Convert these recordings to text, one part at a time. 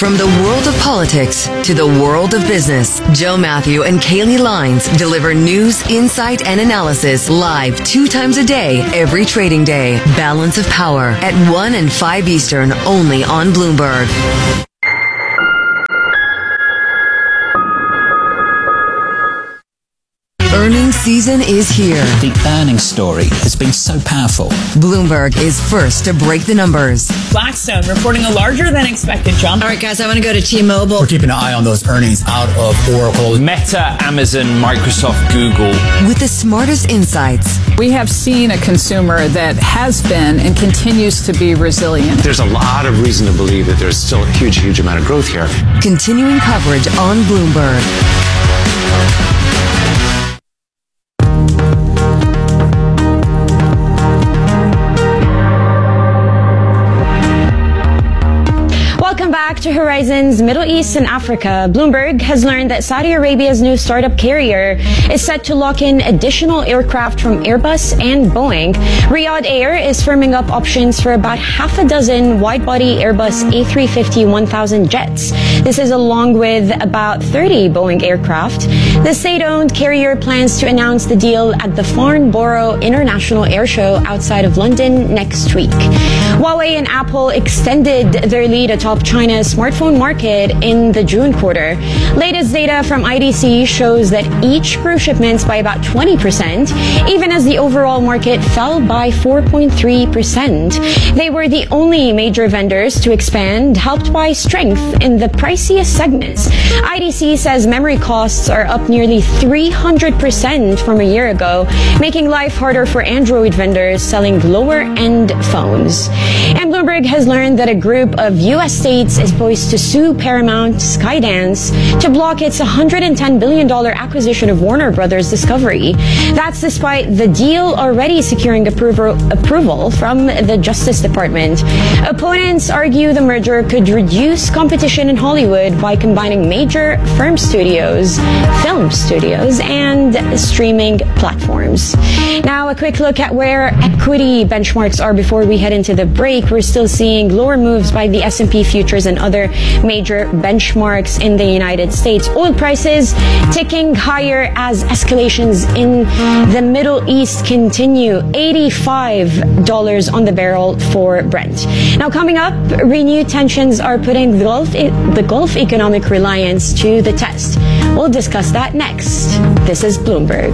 From the world of politics to the world of business, Joe Matthew and Kaylee Lines deliver news, insight, and analysis live 2 times a day, every trading day. Balance of Power at 1 and 5 Eastern, only on Bloomberg. Earnings season is here. The earnings story has been so powerful. Bloomberg is first to break the numbers. Blackstone reporting a larger than expected jump. All right, guys, I want to go to T-Mobile. We're keeping an eye on those earnings out of Oracle. Meta, Amazon, Microsoft, Google. With the smartest insights. We have seen a consumer that has been and continues to be resilient. There's a lot of reason to believe that there's still a huge amount of growth here. Continuing coverage on Bloomberg. Welcome back to Horizons Middle East and Africa. Bloomberg has learned that Saudi Arabia's new startup carrier is set to lock in additional aircraft from Airbus and Boeing. Riyadh Air is firming up options for about half a dozen wide-body Airbus A350-1000 jets. This is along with about 30 Boeing aircraft. The state-owned carrier plans to announce the deal at the Farnborough International Air Show outside of London next week. Huawei and Apple extended their lead atop China's smartphone market in the June quarter. Latest data from IDC shows that each grew shipments by about 20%, even as the overall market fell by 4.3%. They were the only major vendors to expand, helped by strength in the priciest segments. IDC says memory costs are up nearly 300% from a year ago, making life harder for Android vendors selling lower-end phones. And Bloomberg has learned that a group of U.S. states is poised to sue Paramount Skydance to block its $110 billion acquisition of Warner Brothers Discovery. That's despite the deal already securing approval from the Justice Department. Opponents argue the merger could reduce competition in Hollywood by combining major film studios, and streaming platforms. Now, a quick look at where equity benchmarks are before we head into the break. We're still seeing lower moves by the S&P futures and other major benchmarks in the United States. Oil prices ticking higher as escalations in the Middle East continue. $85 on the barrel for Brent. Now, coming up, renewed tensions are putting the Gulf economic reliance to the test. We'll discuss that next. This is Bloomberg.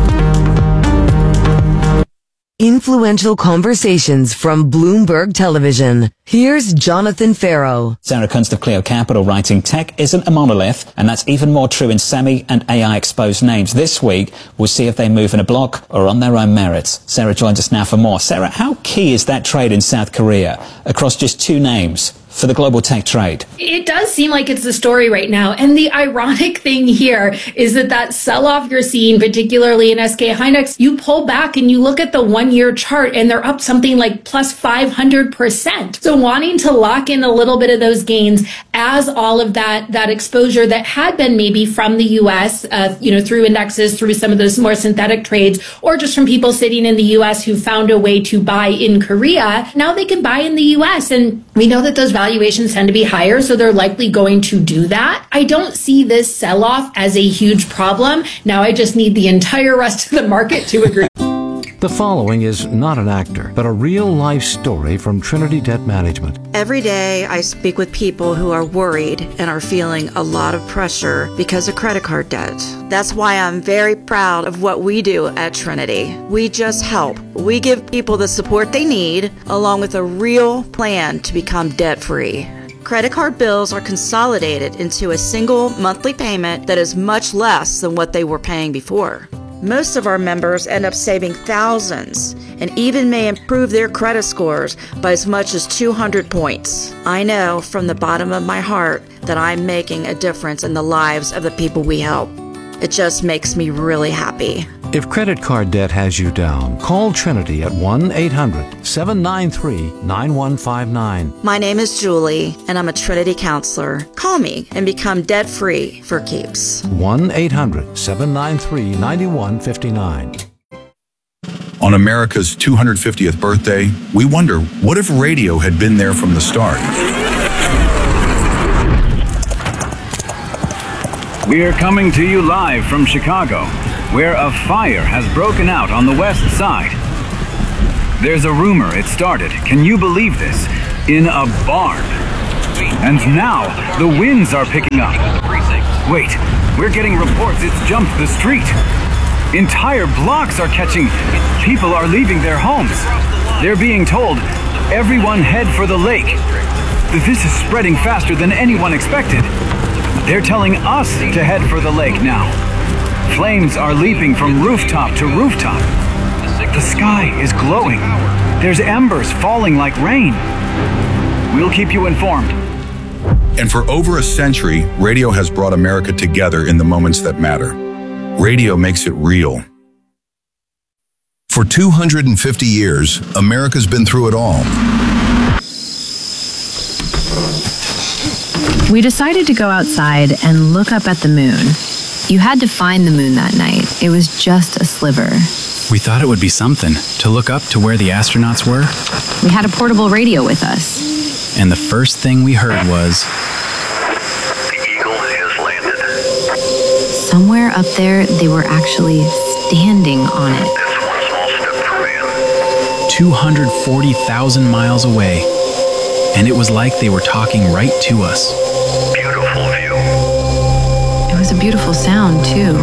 Influential conversations from Bloomberg Television. Here's Jonathan Farrow. Sarah Kunst of Clio Capital writing, tech isn't a monolith, and that's even more true in semi and AI exposed names. This week, we'll see if they move in a block or on their own merits. Sarah joins us now for more. Sarah, how key is that trade in South Korea across just 2 names for the global tech trade? It does seem like it's the story right now. And the ironic thing here is that sell-off you're seeing, particularly in SK Hynix, you pull back and you look at the 1-year chart and they're up something like plus 500%. So wanting to lock in a little bit of those gains as all of that exposure that had been maybe from the U.S., through indexes, through some of those more synthetic trades, or just from people sitting in the U.S. who found a way to buy in Korea, now they can buy in the U.S. And we know that those valuations tend to be higher, so they're likely going to do that. I don't see this sell-off as a huge problem. Now I just need the entire rest of the market to agree. The following is not an actor, but a real-life story from Trinity Debt Management. Every day I speak with people who are worried and are feeling a lot of pressure because of credit card debt. That's why I'm very proud of what we do at Trinity. We just help. We give people the support they need, along with a real plan to become debt-free. Credit card bills are consolidated into a single monthly payment that is much less than what they were paying before. Most of our members end up saving thousands and even may improve their credit scores by as much as 200 points. I know from the bottom of my heart that I'm making a difference in the lives of the people we help. It just makes me really happy. If credit card debt has you down, call Trinity at 1-800-793-9159. My name is Julie, and I'm a Trinity counselor. Call me and become debt-free for keeps. 1-800-793-9159. On America's 250th birthday, we wonder, what if radio had been there from the start? We're coming to you live from Chicago, where a fire has broken out on the west side. There's a rumor it started, can you believe this, in a barn. And now the winds are picking up. Wait, we're getting reports it's jumped the street. Entire blocks are catching. People are leaving their homes. They're being told, everyone head for the lake. This is spreading faster than anyone expected. They're telling us to head for the lake now. Flames are leaping from rooftop to rooftop. The sky is glowing. There's embers falling like rain. We'll keep you informed. And for over a century, radio has brought America together in the moments that matter. Radio makes it real. For 250 years, America's been through it all. We decided to go outside and look up at the moon. You had to find the moon that night. It was just a sliver. We thought it would be something, to look up to where the astronauts were. We had a portable radio with us. And the first thing we heard was... The Eagle has landed. Somewhere up there, they were actually standing on it. That's one small step for man. 240,000 miles away. And it was like they were talking right to us. Beautiful view. It was a beautiful sound, too.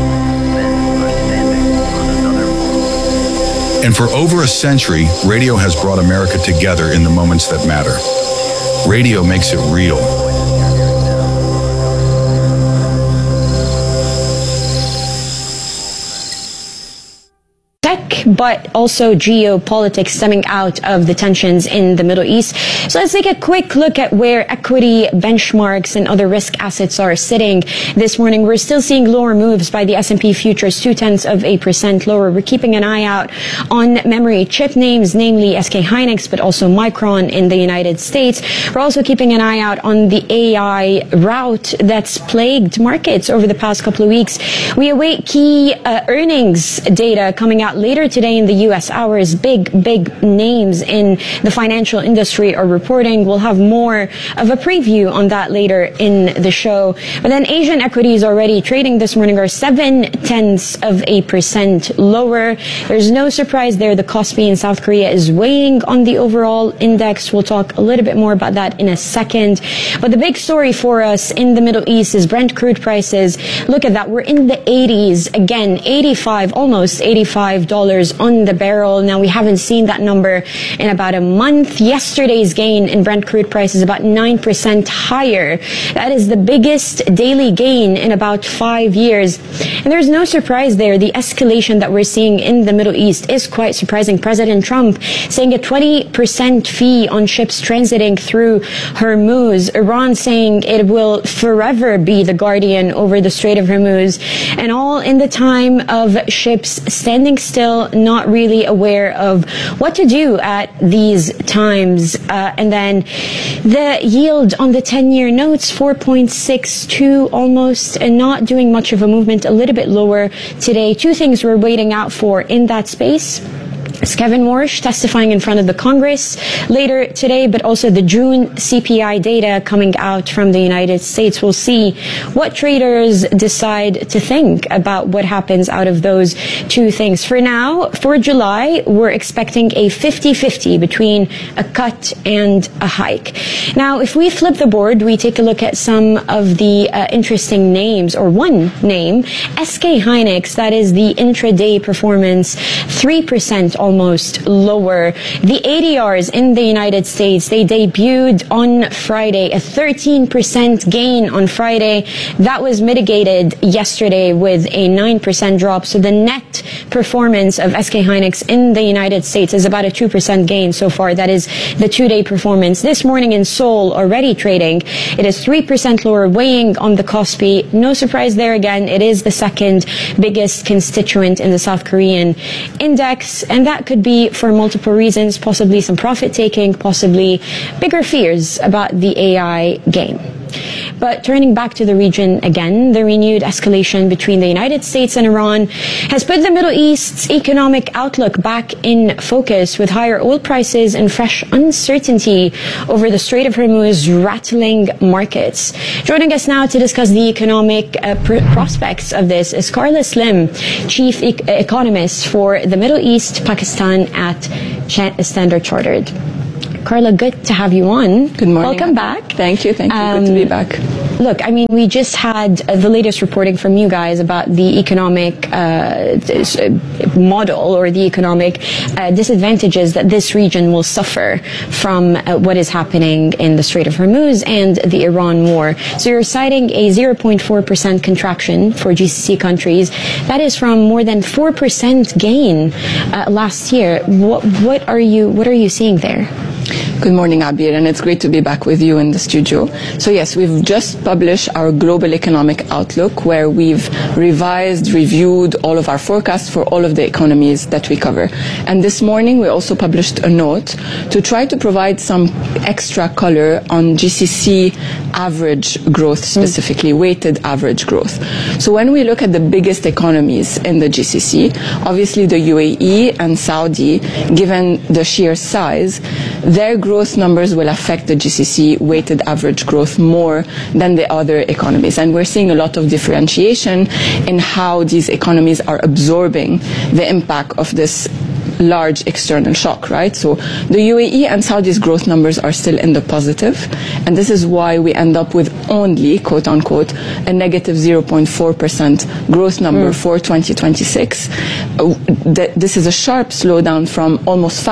And for over a century, radio has brought America together in the moments that matter. Radio makes it real. But also geopolitics stemming out of the tensions in the Middle East. So let's take a quick look at where equity benchmarks and other risk assets are sitting this morning. We're still seeing lower moves by the S&P futures, 0.2% lower. We're keeping an eye out on memory chip names, namely SK Hynix, but also Micron in the United States. We're also keeping an eye out on the AI rout that's plagued markets over the past couple of weeks. We await key earnings data coming out later today in the U.S. hours. Big names in the financial industry are reporting. We'll have more of a preview on that later in the show. But then Asian equities already trading this morning are 0.7% lower. There's no surprise there. The Kospi in South Korea is weighing on the overall index. We'll talk a little bit more about that in a second. But the big story for us in the Middle East is Brent crude prices. Look at that. We're in the 80s again, almost $85 on the barrel. Now, we haven't seen that number in about a month. Yesterday's gain in Brent crude price is about 9% higher. That is the biggest daily gain in about 5 years. And there's no surprise there. The escalation that we're seeing in the Middle East is quite surprising. President Trump saying a 20% fee on ships transiting through Hormuz. Iran saying it will forever be the guardian over the Strait of Hormuz. And all in the time of ships standing still, not really aware of what to do at these times. And then the yield on the 10-year notes, 4.62 almost, and not doing much of a movement, a little bit lower today. Two things we're waiting out for in that space. It's Kevin Warsh testifying in front of the Congress later today, but also the June CPI data coming out from the United States. We'll see what traders decide to think about what happens out of those two things. For now, for July, we're expecting a 50-50 between a cut and a hike. Now, if we flip the board, we take a look at some of the interesting names, or one name, SK Hynix, that is the intraday performance, 3% almost lower. The ADRs in the United States, they debuted on Friday, a 13% gain on Friday. That was mitigated yesterday with a 9% drop. So the net performance of SK Hynix in the United States is about a 2% gain so far. That is the two-day performance. This morning in Seoul, already trading, it is 3% lower, weighing on the Kospi. No surprise there again. It is the second biggest constituent in the South Korean index, and that could be for multiple reasons, possibly some profit taking, possibly bigger fears about the AI game. But turning back to the region again, the renewed escalation between the United States and Iran has put the Middle East's economic outlook back in focus, with higher oil prices and fresh uncertainty over the Strait of Hormuz rattling markets. Joining us now to discuss the economic prospects of this is Carla Slim, Chief Economist for the Middle East, Pakistan at Standard Chartered. Carla, good to have you on. Good morning. Welcome back. Thank you. Good to be back. Look, I mean, we just had the latest reporting from you guys about the economic model or the economic disadvantages that this region will suffer from what is happening in the Strait of Hormuz and the Iran war. So you're citing a 0.4% contraction for GCC countries. That is from more than 4% gain last year. What are you seeing there? Good morning, Abir, and it's great to be back with you in the studio. So yes, we've just published our global economic outlook, where we've reviewed all of our forecasts for all of the economies that we cover. And this morning we also published a note to try to provide some extra color on GCC average growth, specifically weighted average growth. So when we look at the biggest economies in the GCC, obviously the UAE and Saudi, given the sheer size, their growth numbers will affect the GCC weighted average growth more than the other economies. And we're seeing a lot of differentiation in how these economies are absorbing the impact of this large external shock, right? So the UAE and Saudi's growth numbers are still in the positive, and this is why we end up with only, quote unquote, a negative 0.4% growth number for 2026. This is a sharp slowdown from almost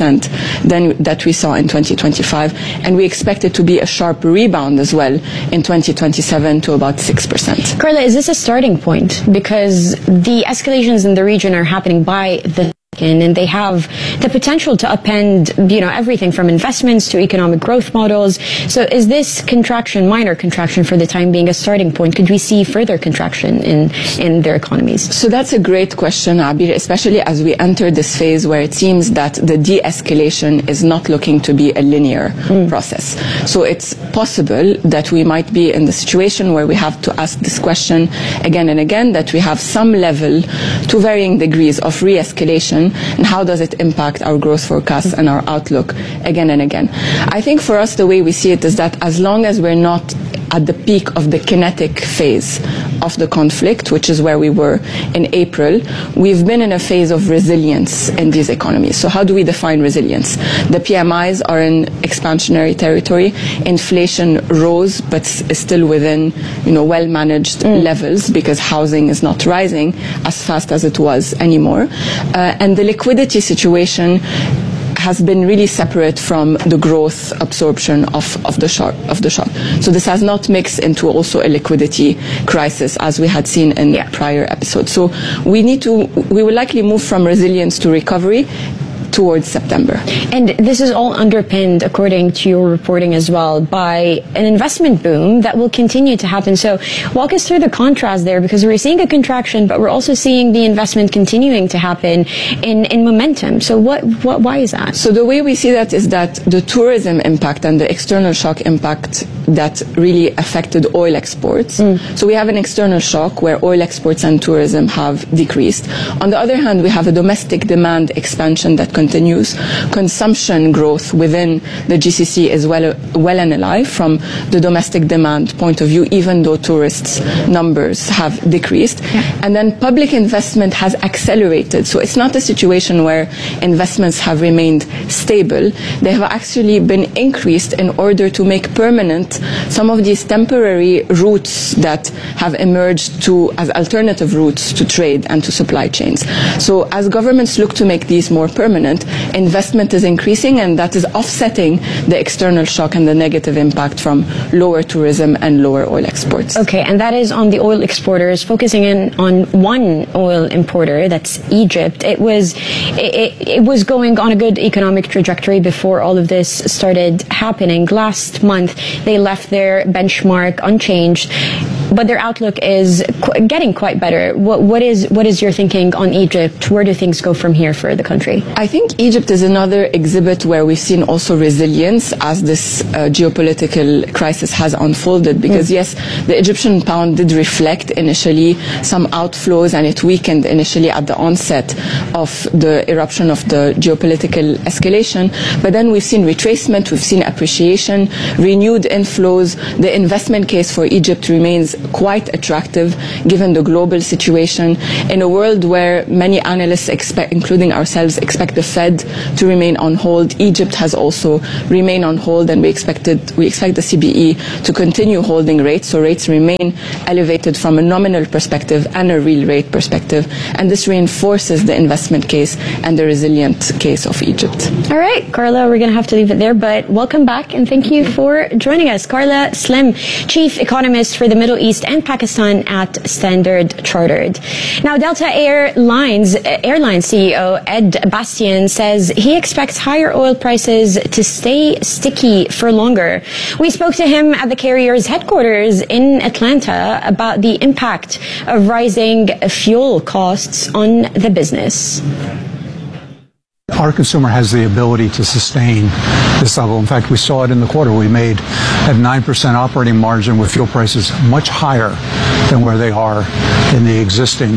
5% that we saw in 2025, and we expect it to be a sharp rebound as well in 2027 to about 6%. Carla, is this a starting point? Because the escalations in the region are happening by the and they have the potential to upend, everything from investments to economic growth models. So is this minor contraction for the time being, a starting point? Could we see further contraction in their economies? So that's a great question, Abir, especially as we enter this phase where it seems that the de-escalation is not looking to be a linear process. So it's possible that we might be in the situation where we have to ask this question again and again, that we have some level to varying degrees of re-escalation, and how does it impact our growth forecasts and our outlook again and again. I think for us, the way we see it is that as long as we're not at the peak of the kinetic phase of the conflict, which is where we were in April, we've been in a phase of resilience in these economies. So how do we define resilience? The PMIs are in expansionary territory. Inflation rose, but is still within, well-managed levels, because housing is not rising as fast as it was anymore. And the liquidity situation has been really separate from the growth absorption of the shock. So this has not mixed into also a liquidity crisis as we had seen in prior episodes. So we will likely move from resilience to recovery towards September. And this is all underpinned, according to your reporting as well, by an investment boom that will continue to happen. So walk us through the contrast there, because we're seeing a contraction, but we're also seeing the investment continuing to happen in momentum. So why is that? So the way we see that is that the tourism impact and the external shock impact that really affected oil exports. So we have an external shock where oil exports and tourism have decreased. On the other hand, we have a domestic demand expansion that continues. Consumption growth within the GCC is well and alive from the domestic demand point of view, even though tourists' numbers have decreased. And then public investment has accelerated. So it's not a situation where investments have remained stable. They have actually been increased in order to make permanent some of these temporary routes that have emerged as alternative routes to trade and to supply chains. So as governments look to make these more permanent, investment is increasing, and that is offsetting the external shock and the negative impact from lower tourism and lower oil exports. Okay, and that is on the oil exporters. Focusing in on one oil importer, that's Egypt. It was going on a good economic trajectory before all of this started happening. Last month, they left their benchmark unchanged. But their outlook is getting quite better. What is your thinking on Egypt? Where do things go from here for the country? I think Egypt is another exhibit where we've seen also resilience as this geopolitical crisis has unfolded. Because yes, the Egyptian pound did reflect initially some outflows, and it weakened initially at the onset of the eruption of the geopolitical escalation. But then we've seen retracement, we've seen appreciation, renewed inflows. The investment case for Egypt remains quite attractive given the global situation. In a world where many analysts expect, including ourselves, expect the Fed to remain on hold, Egypt has also remained on hold, and we expect the CBE to continue holding rates, so rates remain elevated from a nominal perspective and a real rate perspective, and this reinforces the investment case and the resilient case of Egypt. All right, Carla, we're going to have to leave it there, but welcome back and thank you for joining us. Carla Slim, Chief Economist for the Middle East and Pakistan at Standard Chartered. Now, Delta Airlines CEO Ed Bastian says he expects higher oil prices to stay sticky for longer. We spoke to him at the carrier's headquarters in Atlanta about the impact of rising fuel costs on the business. Our consumer has the ability to sustain this level. In fact, we saw it in the quarter. We made a 9% operating margin with fuel prices much higher than where they are in the existing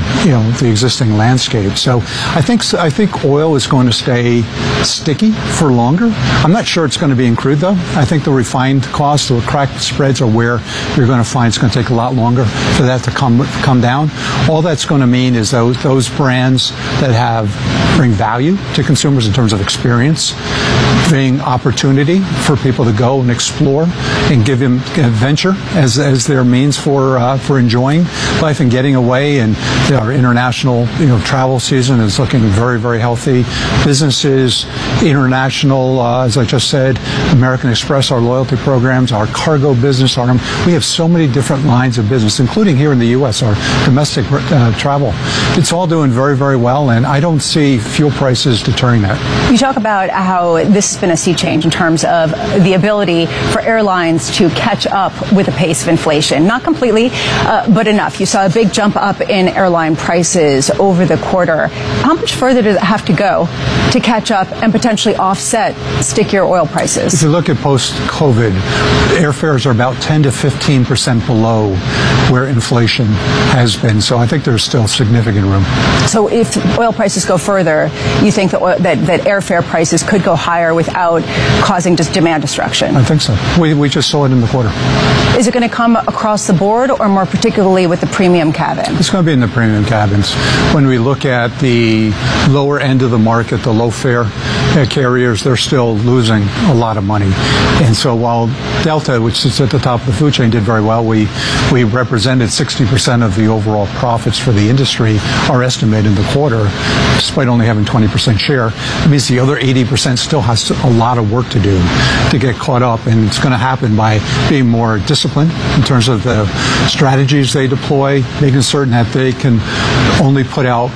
landscape. So I think oil is going to stay sticky for longer. I'm not sure it's going to be in crude though. I think the refined costs, the cracked spreads are where you're going to find it's going to take a lot longer for that to come down. All that's going to mean is those brands that bring value to consumers in terms of experience, bring opportunity for people to go and explore and give them adventure as their means for enjoying life and getting away. And our international travel season is looking very, very healthy. Businesses, international, as I just said, American Express, our loyalty programs, our cargo business, we have so many different lines of business, including here in the U.S., our domestic travel. It's all doing very, very well, and I don't see fuel prices deterring that. You talk about how this has been a sea change in terms of the ability for airlines to catch up with the pace of inflation. Not completely, but enough. You saw a big jump up in airline prices over the quarter. How much further does it have to go to catch up and potentially offset stickier oil prices? If you look at post-COVID, airfares are about 10 to 15% below where inflation has been. So I think there's still significant room. So if oil prices go further, you think that airfare prices could go higher without causing just demand destruction? I think so. We just saw it in the quarter. Is it going to come across the board or more particularly with the premium cabin? It's going to be in the premium cabins. When we look at the lower end of the market, the low fare carriers, they're still losing a lot of money. And so while Delta, which sits at the top of the food chain, did very well, we represented 60% of the overall profits for the industry, are estimated in the quarter, despite only having 20% share. It means the other 80% still has a lot of work to do to get caught up, and it's going to happen by being more disciplined in terms of the strategies they deploy, making certain that they can only put out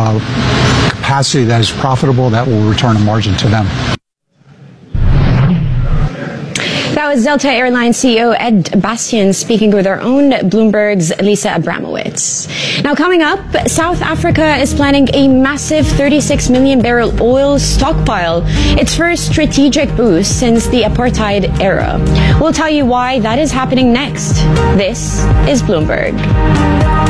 capacity that is profitable, that will return a margin to them. That was Delta Airlines CEO Ed Bastian speaking with our own Bloomberg's Lisa Abramowitz. Now coming up, South Africa is planning a massive 36 million barrel oil stockpile, its first strategic boost since the apartheid era. We'll tell you why that is happening next. This is Bloomberg.